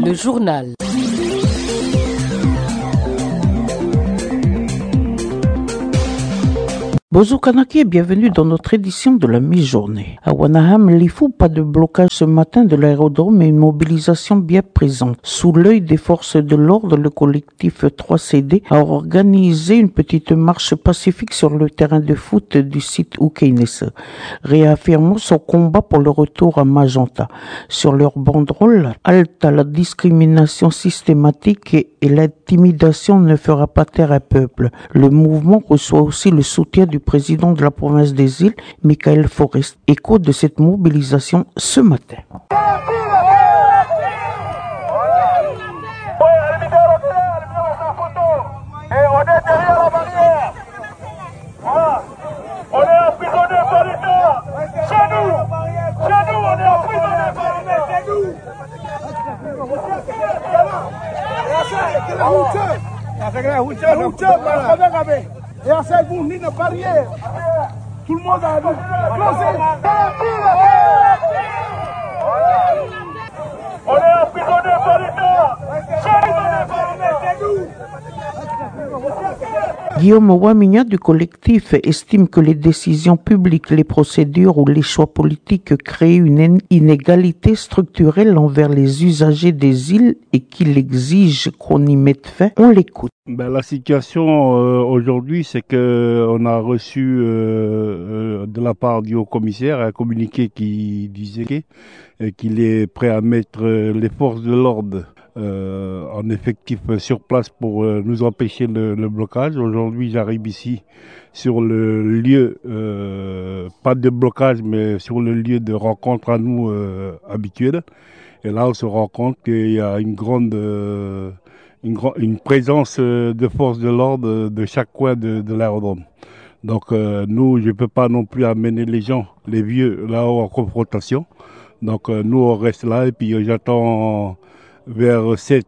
Le journal. Bonjour Kanaki et bienvenue dans notre édition de la mi-journée. À Wanaham, Lifou, pas de blocage ce matin de l'aérodrome et une mobilisation bien présente. Sous l'œil des forces de l'ordre, le collectif 3CD a organisé une petite marche pacifique sur le terrain de foot du site Oukainese, réaffirmant son combat pour le retour à Magenta. Sur leur banderole, halte à la discrimination systématique et l'intimidation ne fera pas taire un peuple. Le mouvement reçoit aussi le soutien du président de la province des îles, Michael Forest. Écho de cette mobilisation ce matin. Et à cette bout, ni de barrière. Tout le monde a dit. On est emprisonné par l'État. Guillaume Ouamigna du collectif estime que les décisions publiques, les procédures ou les choix politiques créent une inégalité structurelle envers les usagers des îles et qu'il exige qu'on y mette fin. On l'écoute. La situation aujourd'hui, c'est que on a reçu de la part du haut-commissaire un communiqué qui disait qu'il est prêt à mettre les forces de l'ordre en effectif sur place pour nous empêcher le blocage. Aujourd'hui, j'arrive ici sur le lieu, pas de blocage, mais sur le lieu de rencontre à nous habituel. Et là, on se rend compte qu'il y a une présence de forces de l'ordre de chaque coin de l'aérodrome. Donc nous, je ne peux pas non plus amener les gens, les vieux, là-haut en confrontation. Donc nous, on reste là et puis j'attends vers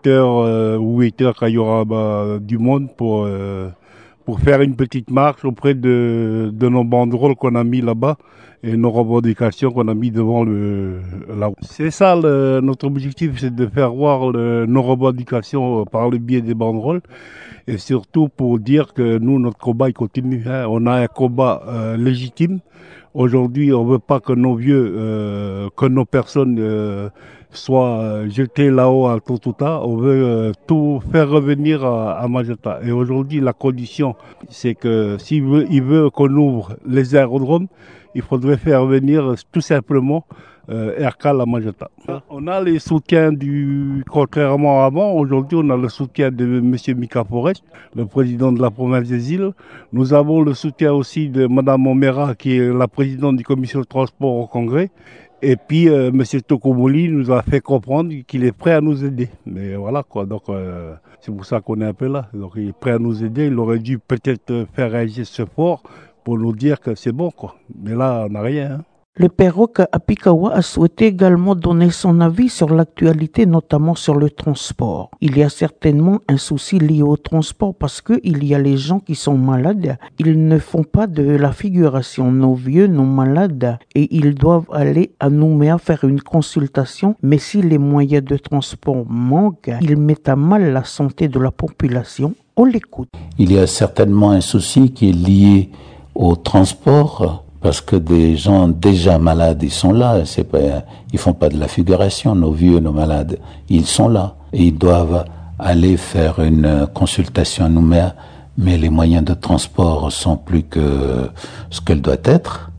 7h ou 8h quand il y aura du monde pour faire une petite marche auprès de nos banderoles qu'on a mis là-bas et nos revendications qu'on a mis devant là. C'est ça notre objectif, c'est de faire voir nos revendications par le biais des banderoles et surtout pour dire que nous, notre combat il continue. On a un combat légitime. Aujourd'hui, on ne veut pas que nos vieux, que nos personnes soient jetées là-haut à Totuta. On veut tout faire revenir à Magenta. Et aujourd'hui, la condition, c'est que s'il veut qu'on ouvre les aérodromes, il faudrait faire venir tout simplement Aircal à Magenta. On a les soutiens contrairement à avant, aujourd'hui on a le soutien de M. Mika Forest, le président de la province des îles. Nous avons le soutien aussi de Mme Omera, qui est la présidente du commission de transport au Congrès. Et puis M. Tokomoli nous a fait comprendre qu'il est prêt à nous aider. Mais voilà quoi, donc c'est pour ça qu'on est un peu là. Donc il est prêt à nous aider, il aurait dû peut-être faire un geste fort pour nous dire que c'est bon quoi. Mais là on n'a rien. Hein. Le perroque Apikawa a souhaité également donner son avis sur l'actualité, notamment sur le transport. Il y a certainement un souci lié au transport parce que il y a les gens qui sont malades. Ils ne font pas de la figuration. Nos vieux, nos malades, et ils doivent aller à Nouméa faire une consultation. Mais si les moyens de transport manquent, ils mettent à mal la santé de la population. On l'écoute. Il y a certainement un souci qui est lié au transport. Parce que des gens déjà malades, ils sont là. Ils font pas de la figuration, nos vieux, nos malades. Ils sont là. Et ils doivent aller faire une consultation à Nouméa. Mais les moyens de transport sont plus que ce qu'elles doivent être.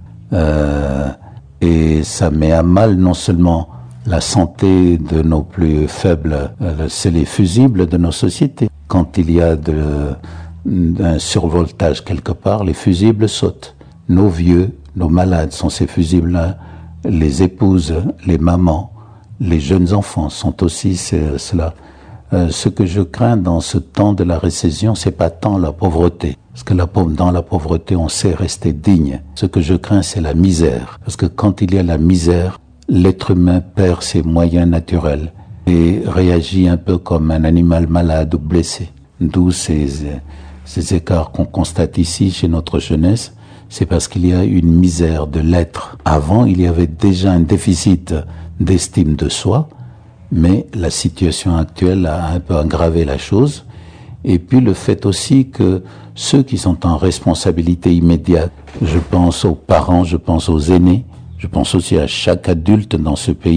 Et ça met à mal non seulement la santé de nos plus faibles, c'est les fusibles de nos sociétés. Quand il y a un survoltage quelque part, les fusibles sautent. Nos vieux, nos malades sont ces fusibles-là, les épouses, les mamans, les jeunes enfants sont aussi cela. Ce que je crains dans ce temps de la récession, c'est pas tant la pauvreté. Parce que dans la pauvreté, on sait rester digne. Ce que je crains, c'est la misère. Parce que quand il y a la misère, l'être humain perd ses moyens naturels et réagit un peu comme un animal malade ou blessé. D'où ces écarts qu'on constate ici chez notre jeunesse. C'est parce qu'il y a une misère de l'être. Avant, il y avait déjà un déficit d'estime de soi mais la situation actuelle a un peu aggravé la chose. Et puis le fait aussi que ceux qui sont en responsabilité immédiate, je pense aux parents, je pense aux aînés, je pense aussi à chaque adulte dans ce pays,